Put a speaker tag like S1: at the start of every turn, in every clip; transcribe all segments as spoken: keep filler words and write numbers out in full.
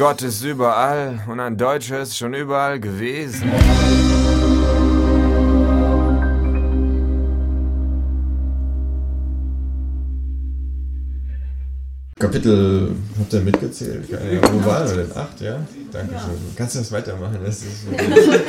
S1: Gott ist überall und ein Deutscher ist schon überall gewesen.
S2: Kapitel, habt ihr mitgezählt? Ja, wo waren wir denn? Acht, ja? Dankeschön. Kannst du das weitermachen? Das ist so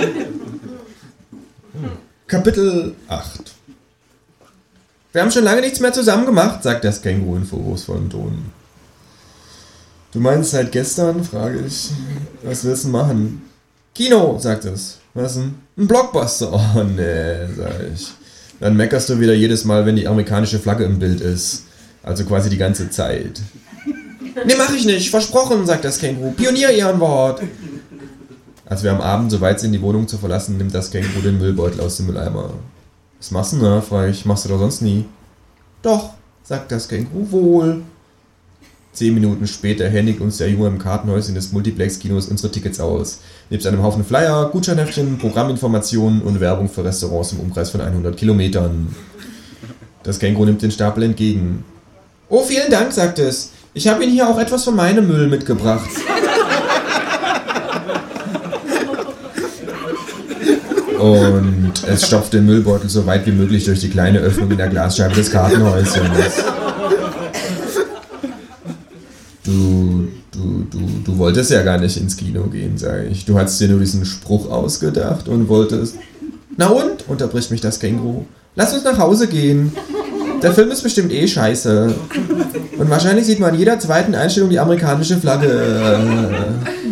S2: Kapitel acht. Wir haben schon lange nichts mehr zusammen gemacht, sagt das Känguru in vorwurfsvollem Ton. Du meinst seit gestern, frage ich. Was willst du machen? Kino, sagt es. Was denn? Ein Blockbuster. Oh nee, sag ich. Dann meckerst du wieder jedes Mal, wenn die amerikanische Flagge im Bild ist. Also quasi die ganze Zeit. Nee, mach ich nicht, versprochen, sagt das Känguru. Pionier-Ehrenwort. Als wir am Abend so weit sind, die Wohnung zu verlassen, nimmt das Känguru den Müllbeutel aus dem Mülleimer. Was machst du denn da, frage ich. Machst du doch sonst nie. Doch, sagt das Känguru wohl. Zehn Minuten später händigt uns der Junge im Kartenhäuschen des Multiplex-Kinos unsere Tickets aus. Nebst einem Haufen Flyer, Gutscheinheftchen, Programminformationen und Werbung für Restaurants im Umkreis von hundert Kilometern. Das Känguru nimmt den Stapel entgegen. Oh, vielen Dank, sagt es. Ich habe Ihnen hier auch etwas von meinem Müll mitgebracht. Und es stopft den Müllbeutel so weit wie möglich durch die kleine Öffnung in der Glasscheibe des Kartenhäuschens. Du, du, du, du wolltest ja gar nicht ins Kino gehen, sage ich. Du hast dir nur diesen Spruch ausgedacht und wolltest... Na und? Unterbricht mich das Känguru. Lass uns nach Hause gehen. Der Film ist bestimmt eh scheiße. Und wahrscheinlich sieht man in jeder zweiten Einstellung die amerikanische Flagge.